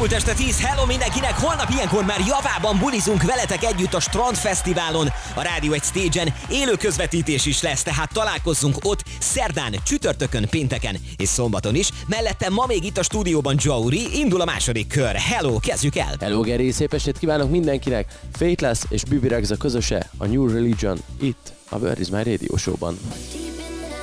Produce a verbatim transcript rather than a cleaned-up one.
Múlt este tíz, hello mindenkinek, holnap ilyenkor már Javában bulizunk veletek együtt a Strandfesztiválon, a Rádió egy Stage-en élő közvetítés is lesz, tehát találkozzunk ott szerdán, csütörtökön, pénteken és szombaton is. Mellette ma még itt a stúdióban Jouri, indul a második kör. Hello, kezdjük el! Hello Geri, szép estét kívánok mindenkinek! Faithless és Bibi Rexha közöse, a New Religion itt a Where is My Radio Show-ban.